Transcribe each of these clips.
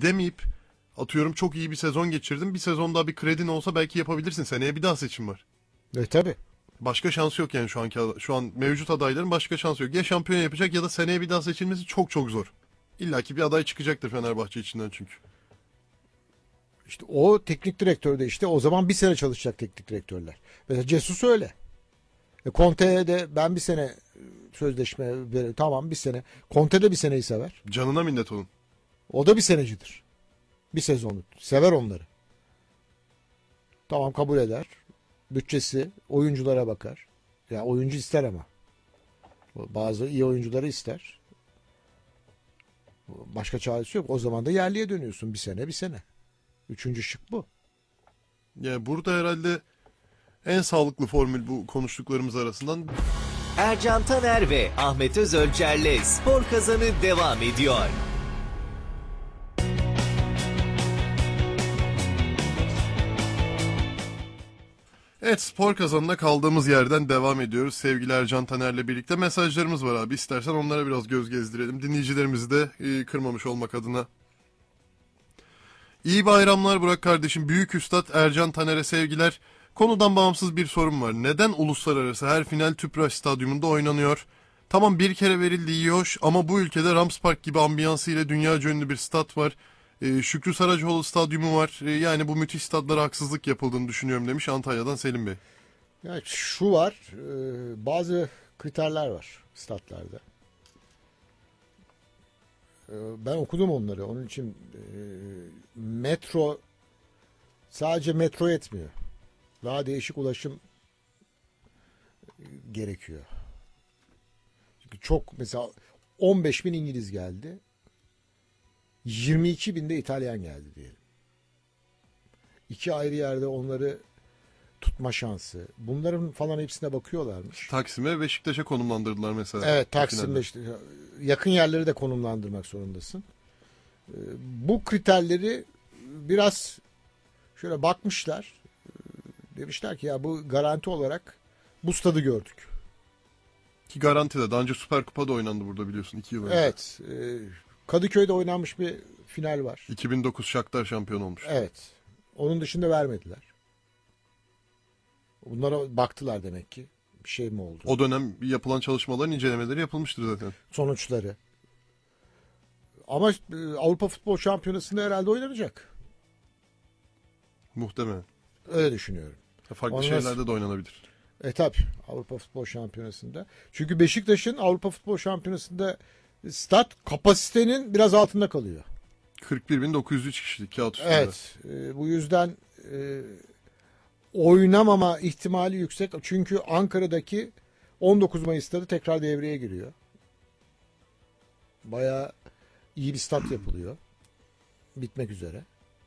gidemeyip atıyorum çok iyi bir sezon geçirdim. Bir sezon daha bir kredin olsa belki yapabilirsin. Seneye bir daha seçim var. Tabii. Başka şansı yok yani şu an mevcut adayların başka şansı yok. Ya şampiyon yapacak ya da seneye bir daha seçilmesi çok çok zor. İlla ki bir aday çıkacaktır Fenerbahçe içinden çünkü. İşte o teknik direktör de işte o zaman bir sene çalışacak teknik direktörler. Mesela Jesus öyle. Conte'ye de ben bir sene sözleşme tamam bir sene. Conte de bir seneyi sever. Canına minnet onun. O da bir senecidir. Bir sezonu. Sever onları. Tamam kabul eder. Bütçesi oyunculara bakar. Ya oyuncu ister ama. Bazı iyi oyuncuları ister. Başka çaresi yok. O zaman da yerliye dönüyorsun bir sene bir sene. Üçüncü şık bu. Yani burada herhalde en sağlıklı formül bu konuştuklarımız arasından. Ercan Taner ve Ahmet Özölçer'le Spor Kazanı devam ediyor. Evet, Spor Kazanı'na kaldığımız yerden devam ediyoruz. Sevgili Ercan Taner'le birlikte mesajlarımız var abi. İstersen onlara biraz göz gezdirelim. Dinleyicilerimizi de kırmamış olmak adına. İyi bayramlar Burak kardeşim. Büyük Üstad Ercan Taner'e sevgiler. Konudan bağımsız bir sorum var. Neden uluslararası her final Tüpraş Stadyumunda oynanıyor? Tamam bir kere verildi iyi hoş ama bu ülkede Rams Park gibi ambiyansı ile dünyaca ünlü bir stat var. Şükrü Saracoğlu Stadyumu var. Yani bu müthiş stadlara haksızlık yapıldığını düşünüyorum demiş Antalya'dan Selim Bey. Yani şu var, bazı kriterler var statlarda. Ben okudum onları. Onun için metro sadece metro yetmiyor. Daha değişik ulaşım gerekiyor. Çünkü çok mesela 15 bin İngiliz geldi. 22 bin de İtalyan geldi diyelim. İki ayrı yerde onları tutma şansı. Bunların falan hepsine bakıyorlarmış. Taksim'e Beşiktaş'a konumlandırdılar mesela. Evet, Taksim'de işte yakın yerleri de konumlandırmak zorundasın. Bu kriterleri biraz şöyle bakmışlar. Demişler ki ya bu garanti olarak bu stadı gördük. Ki garantide. Daha önce Süper Kupa'da oynandı burada biliyorsun 2 yıl önce. Evet. Kadıköy'de oynanmış bir final var. 2009 Shakhtar şampiyon olmuş. Evet. Onun dışında vermediler. Bunlara baktılar demek ki. Bir şey mi oldu? O dönem yapılan çalışmaların incelemeleri yapılmıştır zaten. Sonuçları. Ama Avrupa Futbol Şampiyonası'nda herhalde oynanacak. Muhtemelen. Öyle düşünüyorum. Farklı şeylerde de oynanabilir. Tabii Avrupa Futbol Şampiyonası'nda. Çünkü Beşiktaş'ın Avrupa Futbol Şampiyonası'nda stat kapasitenin biraz altında kalıyor. 41.903 kişilik kağıt üstünde. Evet. Bu yüzden oynamama ihtimali yüksek. Çünkü Ankara'daki 19 Mayıs'ta da tekrar devreye giriyor. Bayağı iyi bir stat yapılıyor. Bitmek üzere.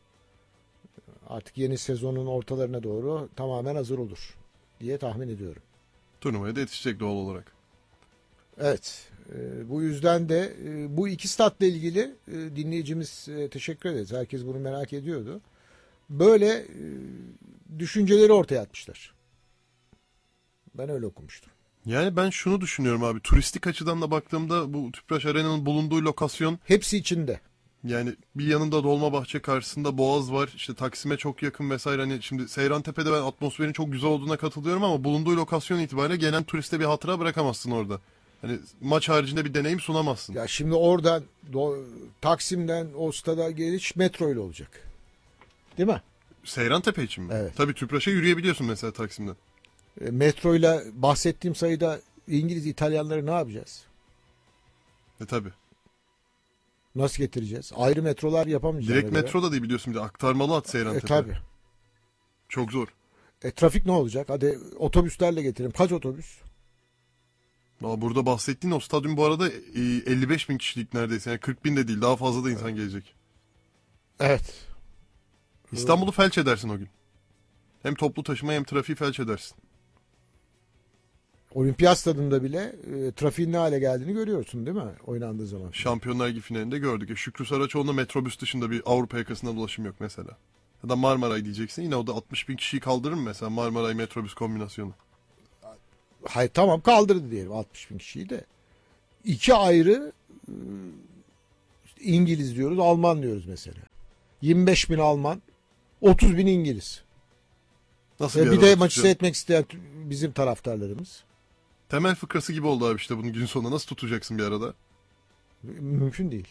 Artık yeni sezonun ortalarına doğru tamamen hazır olur diye tahmin ediyorum. Turnuvaya da yetişecek doğal olarak. Evet. Bu yüzden de bu iki statla ilgili dinleyicimiz teşekkür ederiz. Herkes bunu merak ediyordu. Böyle düşünceleri ortaya atmışlar. Ben öyle okumuştum. Yani ben şunu düşünüyorum abi. Turistik açıdan da baktığımda bu Tüpraş Arena'nın bulunduğu lokasyon. Hepsi içinde. Yani bir yanında Dolmabahçe karşısında Boğaz var. İşte Taksim'e çok yakın vesaire. Hani şimdi Seyrantepe'de ben atmosferin çok güzel olduğuna katılıyorum ama bulunduğu lokasyon itibariyle gelen turiste bir hatıra bırakamazsın orada. Hani maç haricinde bir deneyim sunamazsın. Ya şimdi oradan Taksim'den o stada geliş metro ile olacak. Değil mi? Seyrantepe için mi? Evet. Tabii Tüpraş'a yürüyebiliyorsun mesela Taksim'den. Metro ile bahsettiğim sayıda İngiliz, İtalyanları ne yapacağız? Tabii. Nasıl getireceğiz? Ayrı metrolar yapamayacağız. Direkt metro da değil biliyorsun bir de aktarmalı at Seyrantepe. Tabii. Çok zor. Trafik ne olacak? Hadi otobüslerle getirelim. Kaç otobüs? Burada bahsettiğin o stadyum bu arada 55 bin kişilik neredeyse. Yani 40 bin de değil daha fazla da insan gelecek. Evet. İstanbul'u felç edersin o gün. Hem toplu taşıma hem trafiği felç edersin. Olimpiyat stadında bile trafiğin ne hale geldiğini görüyorsun değil mi? Oynandığı zaman. Şampiyonlar Ligi finalinde gördük. Şükrü Saraçoğlu'nda metrobüs dışında bir Avrupa yakasından ulaşım yok mesela. Ya da Marmaray diyeceksin. Yine o da 60 bin kişiyi kaldırır mı mesela Marmaray metrobüs kombinasyonu? Hayır tamam kaldırdı diyelim 60 bin kişiyi de. İki ayrı İngiliz diyoruz, Alman diyoruz mesela. 25 bin Alman, 30 bin İngiliz. Nasıl Bir de arada maçı tutacağım? seyretmek isteyen bizim taraftarlarımız. Temel fıkrası gibi oldu abi işte bunun gün sonunda. Nasıl tutacaksın bir arada? Mümkün değil.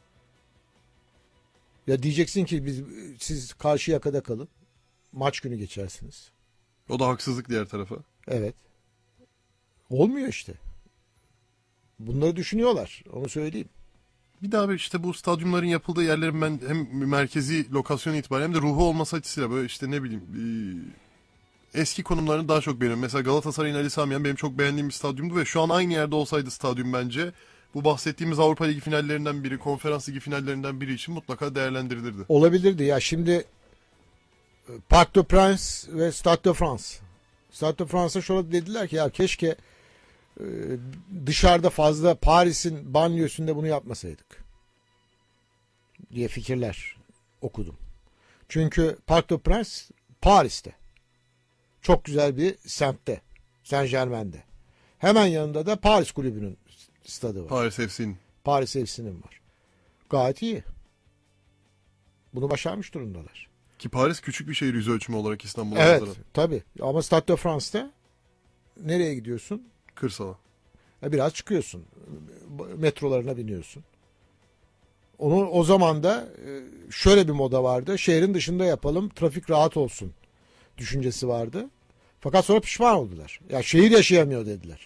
Ya diyeceksin ki siz karşı yakada kalın. Maç günü geçersiniz. O da haksızlık diğer tarafa. Evet. Olmuyor işte. Bunları düşünüyorlar. Onu söyleyeyim. Bir daha abi işte bu stadyumların yapıldığı yerlerin ben hem merkezi lokasyon itibariyle hem de ruhu olması açısıyla böyle işte ne bileyim eski konumlarını daha çok beğeniyorum. Mesela Galatasaray'ın Ali Sami Yen benim çok beğendiğim bir stadyumdu ve şu an aynı yerde olsaydı stadyum bence bu bahsettiğimiz Avrupa Ligi finallerinden biri, Konferans Ligi finallerinden biri için mutlaka değerlendirilirdi. Olabilirdi. Ya şimdi Parc des Princes ve Stade de France. Stade de France'a şöyle dediler ki ya keşke dışarıda fazla Paris'in banliyösünde bunu yapmasaydık diye fikirler okudum. Çünkü Parc des Princes Paris'te. Çok güzel bir semtte. Saint-Germain'de. Hemen yanında da Paris Kulübü'nün stadı var. Paris FC'nin. Paris FC'nin var. Gayet iyi. Bunu başarmış durumdalar. Ki Paris küçük bir şehir yüz ölçümü olarak İstanbul'a Evet, nazaran. tabii. Ama Stade de France'da nereye gidiyorsun? Kırsala. Biraz çıkıyorsun. Metrolarına biniyorsun. O zaman da şöyle bir moda vardı. Şehrin dışında yapalım, trafik rahat olsun düşüncesi vardı. Fakat sonra pişman oldular. Ya şehir yaşayamıyor dediler.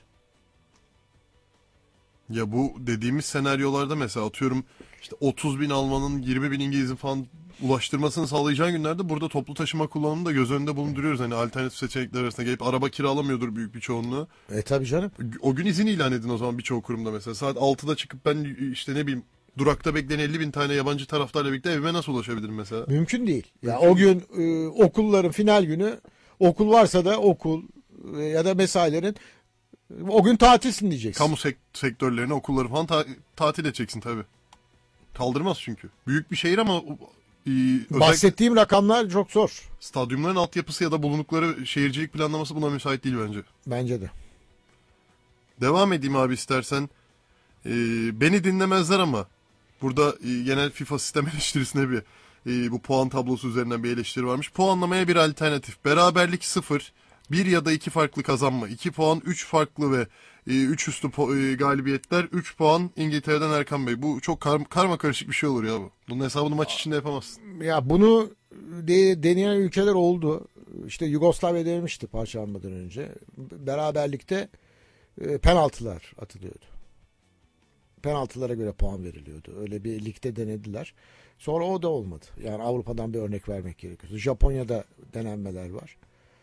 Ya bu dediğimiz senaryolarda mesela atıyorum işte 30 bin Alman'ın 20 bin İngiliz'in falan ulaştırmasını sağlayacağın günlerde burada toplu taşıma kullanımını da göz önünde bulunduruyoruz. Hani alternatif seçenekler arasında gelip araba kiralamıyordur büyük bir çoğunluğu. Tabii canım. O gün izin ilan edin o zaman birçok kurumda mesela. Saat 6'da çıkıp ben işte ne bileyim durakta bekleyen 50 bin tane yabancı taraftarla birlikte evime nasıl ulaşabilirim mesela? Mümkün değil. Ya o gün okulların final günü, okul varsa da okul ya da mesailerin o gün tatilsin diyeceksin. Kamu sektörlerini, okulları falan tatil edeceksin tabii. Kaldırmaz çünkü. Büyük bir şehir ama özellikle Bahsettiğim rakamlar çok zor. stadyumların altyapısı ya da bulundukları şehircilik planlaması buna müsait değil bence. Bence de. Devam edeyim abi istersen. Beni dinlemezler ama burada genel FIFA sistem eleştirisine bu puan tablosu üzerinden bir eleştiri varmış. Puanlamaya bir alternatif. Beraberlik 0, 1 ya da 2 farklı kazanma. 2 puan, 3 farklı ve 3 üstü galibiyetler. 3 puan İngiltere'den Erkan Bey. Bu çok karma karışık bir şey olur ya bu. Bunun hesabını maç içinde yapamazsın. Ya bunu deneyen ülkeler oldu. İşte Yugoslavya denemişti parçalanmadan önce. Beraberlikte penaltılar atılıyordu. Penaltılara göre puan veriliyordu. Öyle bir ligde denediler. Sonra o da olmadı. Yani Avrupa'dan bir örnek vermek gerekiyor. Japonya'da denenmeler var.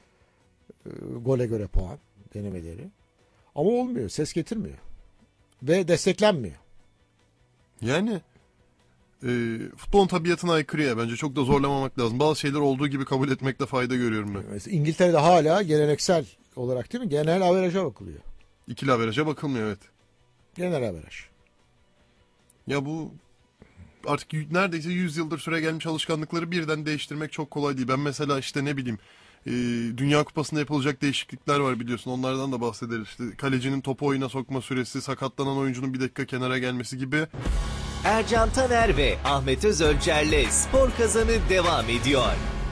Gole göre puan denemeleri. Ama olmuyor. Ses getirmiyor. Ve desteklenmiyor. Yani futbolun tabiatına aykırı ya. Bence çok da zorlamamak lazım. Bazı şeyler olduğu gibi kabul etmekte fayda görüyorum ben. Mesela İngiltere'de hala geleneksel olarak değil mi? Genel averaja bakılıyor. İkili averaja bakılmıyor evet. Genel averaj. Ya bu artık neredeyse 100 yıldır süre gelmiş alışkanlıkları birden değiştirmek çok kolay değil. Ben mesela işte ne bileyim Dünya Kupası'nda yapılacak değişiklikler var biliyorsun. Onlardan da bahsederiz. İşte kalecinin topu oyuna sokma süresi, sakatlanan oyuncunun bir dakika kenara gelmesi gibi. Ercan Taner ve Ahmet Özölçer'le Spor Kazanı devam ediyor.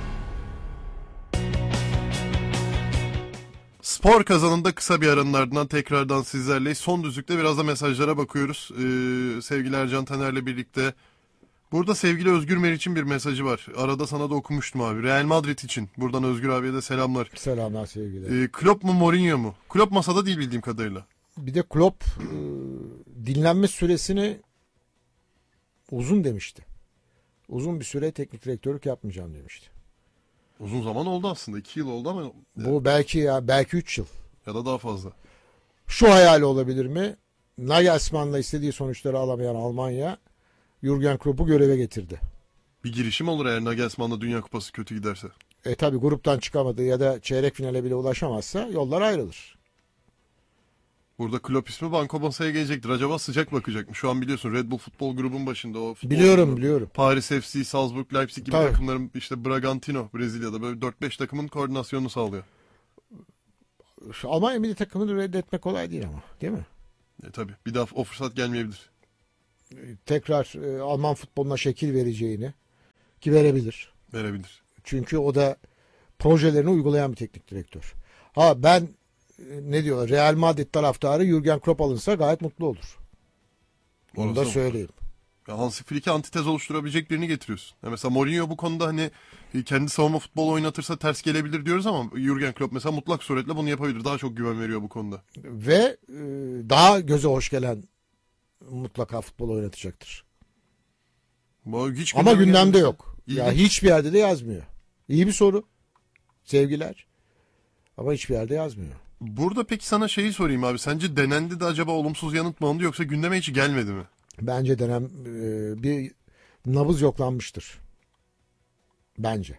Spor Kazanı'nda kısa bir aranın ardından tekrardan sizlerle son düzlükte biraz da mesajlara bakıyoruz. Sevgili Ercan Taner'le birlikte. Burada sevgili Özgür Meriç'in bir mesajı var. Arada sana da okumuştum abi. Real Madrid için. Buradan Özgür abiye de selamlar. Selamlar sevgiler. Klopp mu Mourinho mu? Klopp masada değil bildiğim kadarıyla. Bir de Klopp dinlenme süresini uzun demişti. Uzun bir süre teknik direktörlük yapmayacağım demişti. Uzun zaman oldu aslında. 2 yıl oldu ama Bu belki 3 yıl. ya da daha fazla. Şu hayali olabilir mi? Nagelsmann'la istediği sonuçları alamayan Almanya Jürgen Klopp'u göreve getirdi. Bir girişim olur eğer Nagelsmann'la Dünya Kupası kötü giderse. Tabi gruptan çıkamadı ya da çeyrek finale bile ulaşamazsa yollar ayrılır. Burada Klopp ismi banko masaya gelecektir. Acaba sıcak bakacak mı? Şu an biliyorsun Red Bull futbol grubun başında. O futbol grubu. Biliyorum. Paris FC, Salzburg, Leipzig gibi Tabii. takımların işte Bragantino Brezilya'da böyle 4-5 takımın koordinasyonunu sağlıyor. Şu Almanya milli takımını reddetmek kolay değil ama, değil mi? Tabii bir daha o fırsat gelmeyebilir. Tekrar Alman futboluna şekil vereceğini, Ki verebilir. Verebilir. Çünkü o da projelerini uygulayan bir teknik direktör. Ha ben ne diyorlar? Real Madrid taraftarı Jürgen Klopp alınsa gayet mutlu olur. Onu Orası da mı? söyleyeyim. Ya Hansi Flick'e antitez oluşturabilecek birini getiriyorsun. Ya mesela Mourinho bu konuda hani kendi savunma futbolu oynatırsa ters gelebilir diyoruz ama Jürgen Klopp mesela mutlak suretle bunu yapabilir. Daha çok güven veriyor bu konuda. Ve daha göze hoş gelen mutlaka futbol oynatacaktır. Bu hiç Ama gündemde gelmedi. yok. Ya İlginç. hiçbir yerde de yazmıyor. İyi bir soru. Sevgiler. Ama hiçbir yerde yazmıyor. Burada peki sana şeyi sorayım abi. Sence denendi de acaba olumsuz yanıt mı alındı yoksa gündeme hiç gelmedi mi? Bence bir nabız yoklanmıştır. Bence.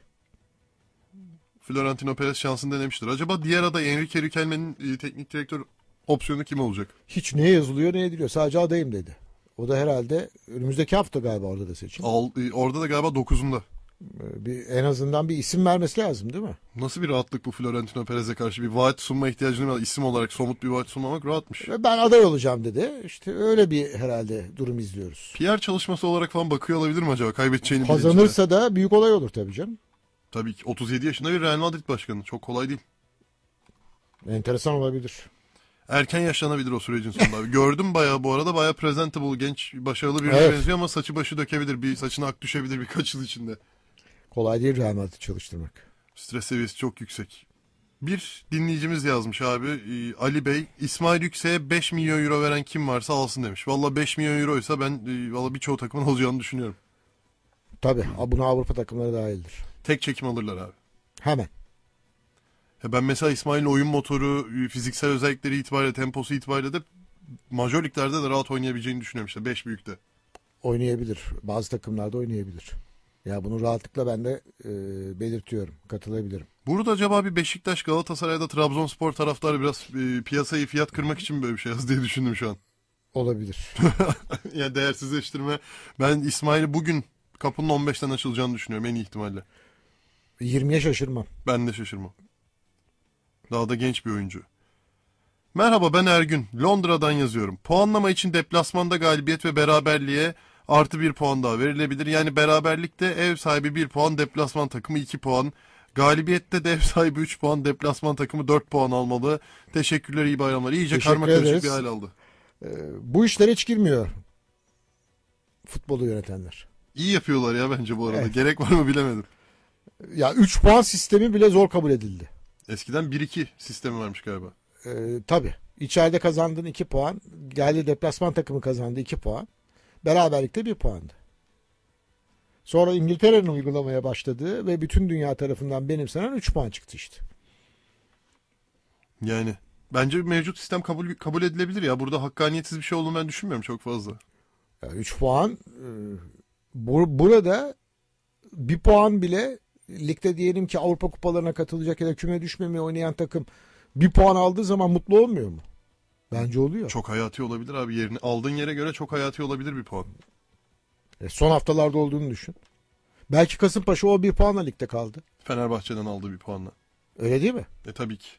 Florentino Perez şansını denemiştir. Acaba diğer aday Enrique Riquelme'nin teknik direktör opsiyonu kim olacak? Hiç ne yazılıyor ne ediliyor. Sadece adayım dedi. O da herhalde önümüzdeki hafta galiba orada da seçim. Orada da galiba 9'unda. En azından bir isim vermesi lazım değil mi? Nasıl bir rahatlık bu Florentino Perez'e karşı? Bir vaat sunma ihtiyacını var. İsim olarak somut bir vaat sunmamak rahatmış. Ben aday olacağım dedi. İşte öyle bir herhalde durum izliyoruz. PR çalışması olarak falan bakıyor olabilir mi acaba? Kaybedeceğini bilincinde. Kazanırsa da büyük olay olur tabii canım. Tabii ki 37 yaşında bir Real Madrid başkanı. Çok kolay değil. Enteresan olabilir. Erken yaşlanabilir o sürecin sonunda. Abi. Gördüm bayağı bu arada. Bayağı presentable, genç, başarılı birine Evet. benziyor ama saçı başı dökebilir. Bir saçına ak düşebilir birkaç yıl içinde. Kolay değil Real Madrid çalıştırmak. Stres seviyesi çok yüksek. Bir dinleyicimiz yazmış abi. Ali Bey, İsmail Yüksek'e 5 milyon euro veren kim varsa alsın demiş. Valla 5 milyon euroysa ben valla birçoğu takımın alacağını düşünüyorum. Tabii buna Avrupa takımları dahildir. Tek çekim alırlar abi. Hemen. Ya ben mesela İsmail'in oyun motoru, fiziksel özellikleri itibariyle, temposu itibariyle de majör liglerde de rahat oynayabileceğini düşünüyorum işte 5 büyükte. Oynayabilir. Bazı takımlarda oynayabilir. Ya bunu rahatlıkla ben de belirtiyorum. Katılabilirim. Burada acaba bir Beşiktaş, Galatasaray'da Trabzonspor taraftarı biraz piyasayı fiyat kırmak için böyle bir şey yaz diye düşündüm şu an. Olabilir. Yani değersizleştirme. Ben İsmail'i bugün kapının 15'ten açılacağını düşünüyorum en iyi ihtimalle. 20'ye şaşırmam. Ben de şaşırmam. Daha da genç bir oyuncu. Merhaba ben Ergün. Londra'dan yazıyorum. Puanlama için deplasmanda galibiyet ve beraberliğe artı 1 puan daha verilebilir. Yani beraberlikte ev sahibi 1 puan, deplasman takımı 2 puan. Galibiyette de ev sahibi 3 puan, deplasman takımı 4 puan almalı. Teşekkürler, iyi bayramlar. İyice Teşekkür karma karışık ederiz. bir hal aldı. Bu işlere hiç girmiyor futbolu yönetenler. İyi yapıyorlar ya bence bu arada. Evet. Gerek var mı bilemedim. Ya 3 puan sistemi bile zor kabul edildi. Eskiden 1-2 sistemi varmış galiba. Tabii. İçeride kazandın 2 puan. Geldi deplasman takımı kazandı 2 puan. Beraberlikte 1 puandı. Sonra İngiltere'nin uygulamaya başladığı ve bütün dünya tarafından benimsenen 3 puan çıktı işte. Yani bence mevcut sistem kabul edilebilir ya. Burada hakkaniyetsiz bir şey olduğunu ben düşünmüyorum çok fazla. Yani 3 puan burada 1 puan bile ligde diyelim ki Avrupa kupalarına katılacak ya da küme düşmemeye oynayan takım 1 puan aldığı zaman mutlu olmuyor mu? Bence oluyor. Çok hayati olabilir abi. Aldığın yere göre çok hayati olabilir bir puan. Son haftalarda olduğunu düşün. Belki Kasımpaşa o 1 puanla ligde kaldı. Fenerbahçe'den aldığı bir puanla. Öyle değil mi? Tabii ki.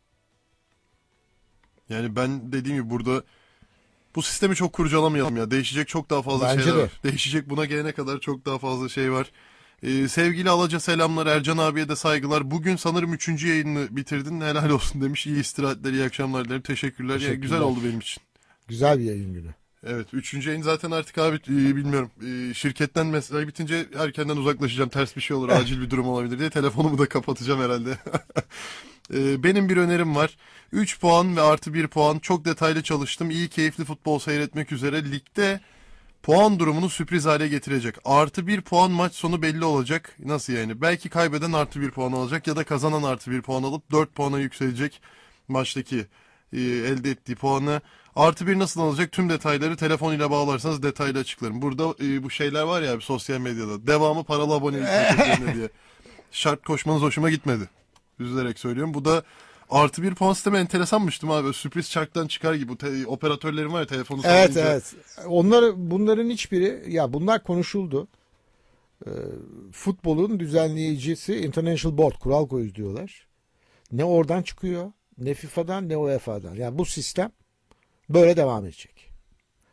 Yani ben dediğim gibi burada bu sistemi çok kurcalamayalım ya. Değişecek çok daha fazla Bence şeyler de. var. Değişecek buna gelene kadar çok daha fazla şey var. Sevgili Alaca selamlar. Ercan abiye de saygılar. Bugün sanırım 3. yayını bitirdin. Helal olsun demiş. İyi istirahatler, iyi akşamlar dilerim. Teşekkürler. Teşekkürler. Yani güzel oldu benim için. Güzel bir yayın günü. Evet 3. yayın zaten artık abi bilmiyorum. Şirketten mesai bitince erkenden uzaklaşacağım. Ters bir şey olur, acil bir durum olabilir diye telefonumu da kapatacağım herhalde. Benim bir önerim var. 3 puan ve artı 1 puan. Çok detaylı çalıştım. İyi keyifli futbol seyretmek üzere. Ligde puan durumunu sürpriz hale getirecek. Artı 1 puan maç sonu belli olacak. Nasıl yani? Belki kaybeden artı 1 puan alacak ya da kazanan artı 1 puan alıp 4 puana yükselecek maçtaki elde ettiği puanı. Artı 1 nasıl alacak? Tüm detayları telefon ile bağlarsanız detaylı açıklarım. Burada bu şeyler var ya sosyal medyada. Devamı paralı abonelik paketlerine diye. Şart koşmanız hoşuma gitmedi. Üzülerek söylüyorum. Bu da artı 1 puan sistemi enteresanmıştım abi. Böyle sürpriz çarktan çıkar gibi. Operatörlerin var ya telefonu Evet sallayınca. evet. Bunların hiçbiri ya bunlar konuşuldu. Futbolun düzenleyicisi International Board kural koyucu diyorlar. Ne oradan çıkıyor, ne FIFA'dan ne UEFA'dan. Yani bu sistem böyle devam edecek.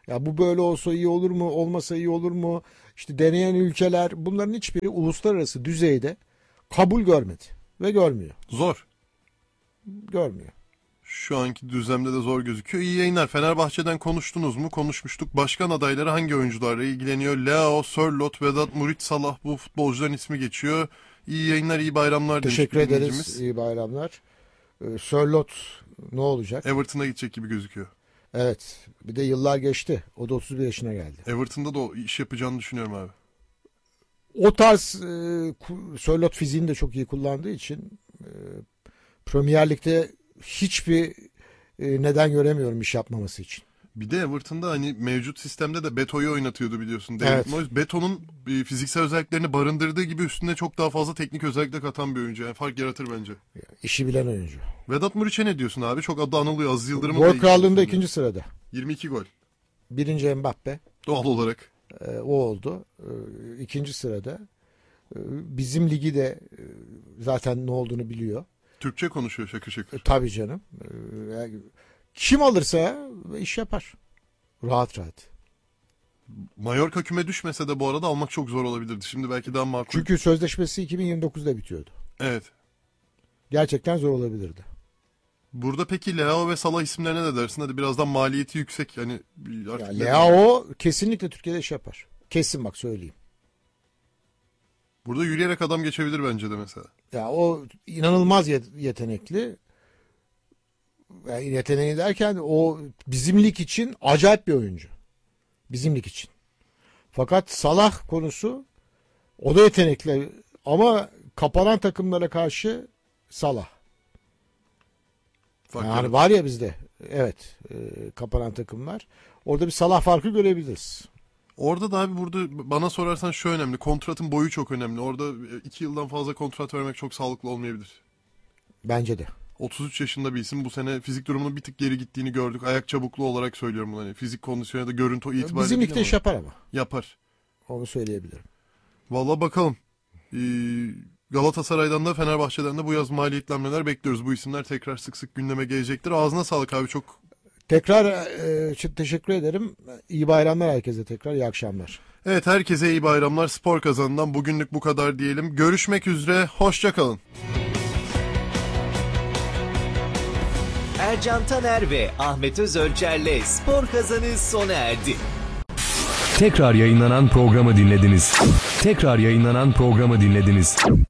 Ya bu böyle olsa iyi olur mu, olmasa iyi olur mu? İşte deneyen ülkeler, bunların hiçbiri uluslararası düzeyde kabul görmedi ve görmüyor. Zor. Görmüyor. Şu anki düzlemde de zor gözüküyor. İyi yayınlar. Fenerbahçe'den konuştunuz mu? Konuşmuştuk. Başkan adayları hangi oyuncularla ilgileniyor? Leo, Sörloth, Vedat Muriç, Salah, bu futbolcuların ismi geçiyor. İyi yayınlar, iyi bayramlar demiş Teşekkür bir ederiz. dinleyicimiz. İyi bayramlar. Sörloth ne olacak? Everton'a gidecek gibi gözüküyor. Evet. Bir de yıllar geçti. O da 31 yaşına geldi. Everton'da da o iş yapacağını düşünüyorum abi. O tarz Sörloth fiziğini de çok iyi kullandığı için Premier Lig'de hiçbir neden göremiyorum iş yapmaması için. Bir de Everton'da hani mevcut sistemde de Beto'yu oynatıyordu biliyorsun. David Evet. Moyes. Beto'nun fiziksel özelliklerini barındırdığı gibi üstüne çok daha fazla teknik özellikle katan bir oyuncu. Yani fark yaratır bence. İşi bilen oyuncu. Vedat Muriç'e ne diyorsun abi? Çok adı anılıyor. Aziz Yıldırım'ın Gol da krallığında ilk 2. sırada. 22 gol. 1. Mbappe. Doğal olarak. O oldu. 2. sırada. Bizim ligi de zaten ne olduğunu biliyor. Türkçe konuşuyor şakır şakır. Tabii canım. Yani kim alırsa iş yapar. Rahat rahat. Mallorca küme düşmese de bu arada almak çok zor olabilirdi. Şimdi belki daha makul. Çünkü sözleşmesi 2029'da bitiyordu. Evet. Gerçekten zor olabilirdi. Burada peki Leao ve Salah isimlerine ne dersin? Hadi birazdan maliyeti yüksek. Yani artık Yani Leao kesinlikle Türkiye'de iş yapar. Kesin bak söyleyeyim. Burada yürüyerek adam geçebilir bence de mesela. Ya o inanılmaz yetenekli. Yani yeteneği derken o bizim lig için acayip bir oyuncu. Bizim lig için. Fakat Salah konusu o da yetenekli ama kapanan takımlara karşı Salah. Fark Yani yaratır. var ya bizde evet kapanan takımlar. Orada bir Salah farkı görebiliriz. Orada da abi burada bana sorarsan şu önemli. Kontratın boyu çok önemli. Orada 2 yıldan fazla kontrat vermek çok sağlıklı olmayabilir. Bence de. 33 yaşında bir isim. Bu sene fizik durumunun bir tık geri gittiğini gördük. Ayak çabukluğu olarak söylüyorum bunu. Hani fizik kondisyonu ya da görüntü itibariyle Bizim değil ligde iş ama yapar ama. yapar. Onu söyleyebilirim. Vallahi bakalım. Galatasaray'dan da Fenerbahçe'den de bu yaz maliyetlenmeler bekliyoruz. Bu isimler tekrar sık sık gündeme gelecektir. Ağzına sağlık abi, çok. Tekrar teşekkür ederim. İyi bayramlar herkese tekrar. İyi akşamlar. Evet, herkese iyi bayramlar. Spor Kazanı'ndan bugünlük bu kadar diyelim. Görüşmek üzere. Hoşça kalın. Ercan Taner ve Ahmet Özölçer'le Spor Kazanı sona erdi. Tekrar yayınlanan programı dinlediniz.